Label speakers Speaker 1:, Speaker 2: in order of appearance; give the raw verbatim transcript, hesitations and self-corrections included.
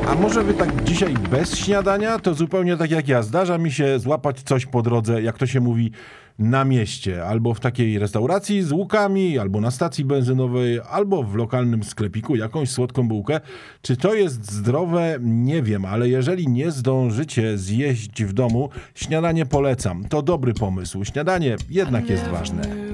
Speaker 1: A może wy tak dzisiaj bez śniadania? To zupełnie tak jak ja. Zdarza mi się złapać coś po drodze, jak to się mówi, na mieście. Albo w takiej restauracji z łukami, albo na stacji benzynowej, albo w lokalnym sklepiku jakąś słodką bułkę. Czy to jest zdrowe? Nie wiem, ale jeżeli nie zdążycie zjeść w domu, śniadanie polecam. To dobry pomysł. Śniadanie jednak jest ważne.